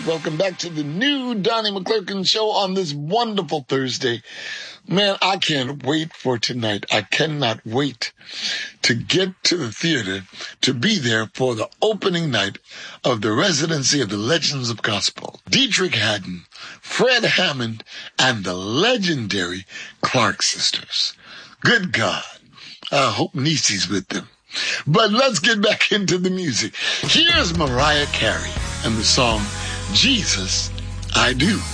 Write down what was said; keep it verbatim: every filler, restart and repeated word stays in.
Welcome back to the new Donnie McClurkin show on this wonderful Thursday. Man, I can't wait for tonight. I cannot wait to get to the theater to be there for the opening night of the residency of the Legends of Gospel. Dietrich Haddon, Fred Hammond, and the legendary Clark sisters. Good God. I hope Niecy's with them. But let's get back into the music. Here's Mariah Carey and the song, Jesus, I Do.